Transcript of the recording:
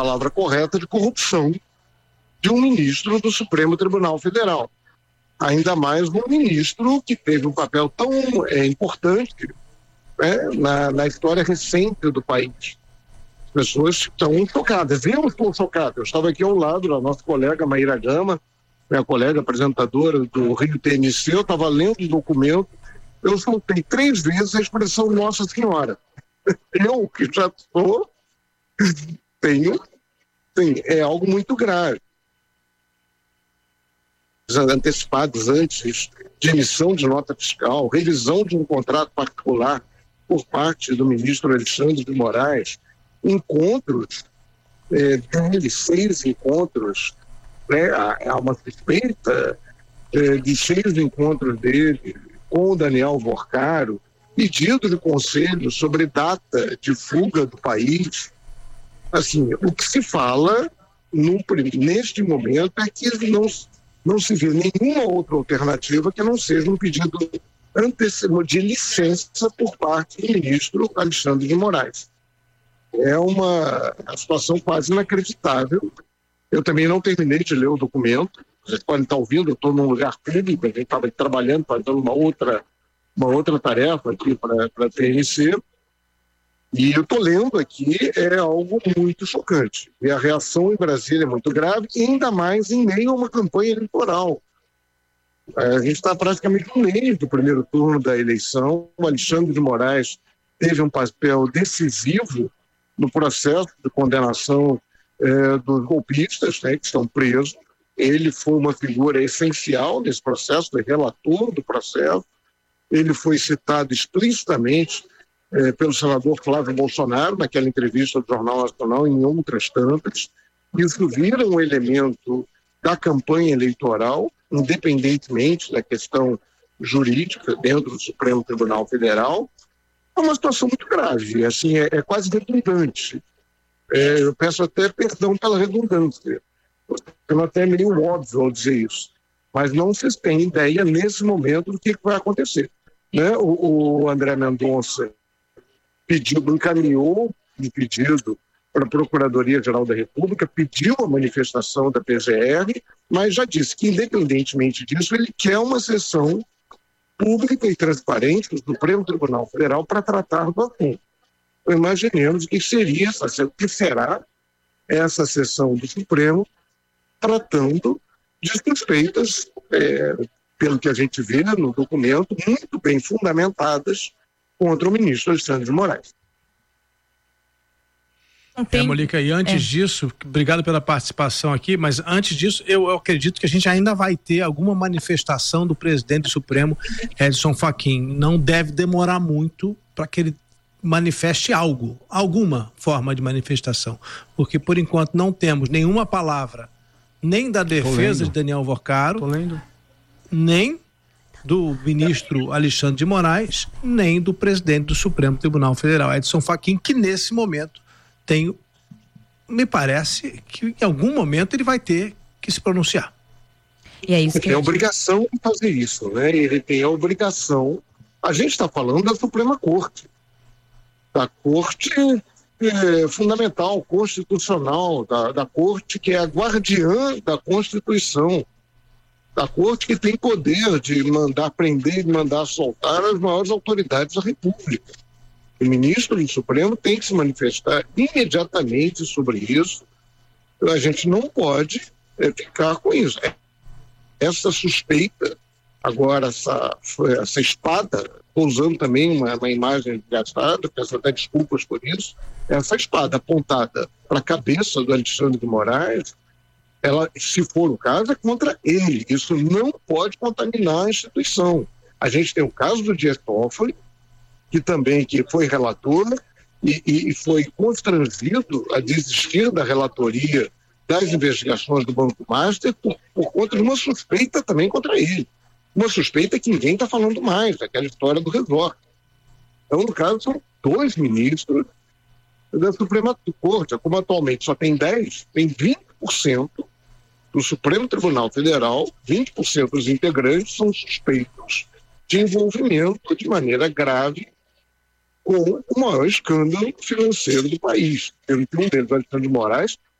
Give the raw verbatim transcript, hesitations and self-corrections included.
palavra correta, de corrupção de um ministro do Supremo Tribunal Federal. Ainda mais um ministro que teve um papel tão é, importante né, na, na história recente do país. As pessoas estão chocadas. Eu estou chocado. Eu estava aqui ao lado da nossa colega Maíra Gama, minha colega apresentadora do Rio T N C, eu estava lendo o documento, eu soltei três vezes a expressão Nossa Senhora. Eu, que já sou, tenho, tenho, é algo muito grave. Antecipados antes de emissão de nota fiscal, revisão de um contrato particular por parte do ministro Alexandre de Moraes, encontros é, dele, seis encontros, né, há uma suspeita é, de seis encontros dele com o Daniel Vorcaro, pedido de conselho sobre data de fuga do país. Assim, o que se fala no, neste momento é que não não se vê nenhuma outra alternativa que não seja um pedido antecedente de licença por parte do ministro Alexandre de Moraes. É uma, uma situação quase inacreditável. Eu também não terminei de ler o documento. Vocês podem estar ouvindo, eu estou num lugar público, a gente estava trabalhando, fazendo uma outra, uma outra tarefa aqui para a T N C. E eu estou lendo aqui, é algo muito chocante. E a reação em Brasília é muito grave, e ainda mais em meio a uma campanha eleitoral. A gente está praticamente no meio do primeiro turno da eleição. O Alexandre de Moraes teve um papel decisivo no processo de condenação eh, dos golpistas, né, que estão presos. Ele foi uma figura essencial nesse processo, foi relator do processo. Ele foi citado explicitamente É, pelo senador Flávio Bolsonaro, naquela entrevista do Jornal Nacional, em outras tantas. Isso vira um elemento da campanha eleitoral, independentemente da questão jurídica dentro do Supremo Tribunal Federal. É uma situação muito grave, assim, é, é quase redundante. É, eu peço até perdão pela redundância. É até meio óbvio ao dizer isso, mas não se tem ideia nesse momento do que vai acontecer. Né? O, o André Mendonça pediu, encaminhou um pedido para a Procuradoria-Geral da República, pediu a manifestação da P G R, mas já disse que, independentemente disso, ele quer uma sessão pública e transparente do Supremo Tribunal Federal para tratar do assunto. Então, imaginemos o que seria, o que será essa sessão do Supremo tratando de suspeitas, é, pelo que a gente vê no documento, muito bem fundamentadas contra o ministro Alexandre de Moraes. É, Molica, e antes é. disso, obrigado pela participação aqui, mas antes disso, eu, eu acredito que a gente ainda vai ter alguma manifestação do presidente do Supremo, Edson Fachin. Não deve demorar muito para que ele manifeste algo, alguma forma de manifestação, porque por enquanto não temos nenhuma palavra, nem da defesa de Daniel Vorcaro, nem do ministro Alexandre de Moraes, nem do presidente do Supremo Tribunal Federal, Edson Fachin, que nesse momento tem, me parece que em algum momento ele vai ter que se pronunciar. E é isso que ele tem a obrigação de fazer isso, né? Ele tem a obrigação, a gente está falando da Suprema Corte, da Corte é, fundamental, constitucional, da, da Corte que é a guardiã da Constituição, da Corte que tem poder de mandar prender e mandar soltar as maiores autoridades da República. O ministro do Supremo tem que se manifestar imediatamente sobre isso. A gente não pode é, ficar com isso. Essa suspeita, agora essa, essa espada, estou usando também uma, uma imagem engraçada, peço até desculpas por isso, essa espada apontada para a cabeça do Alexandre de Moraes, ela, se for o caso, é contra ele. Isso não pode contaminar a instituição. A gente tem o caso do Dias Toffoli, que também que foi relator e, e foi constrangido a desistir da relatoria das investigações do Banco Master por, por conta de uma suspeita também contra ele. Uma suspeita que ninguém está falando mais, aquela história do resort. Então, no caso, são dois ministros da Suprema Corte. Como atualmente só tem dez, tem vinte por cento do Supremo Tribunal Federal, vinte por cento dos integrantes são suspeitos de envolvimento de maneira grave com o maior escândalo financeiro do país. Pelo que um deles, Alexandre de Moraes,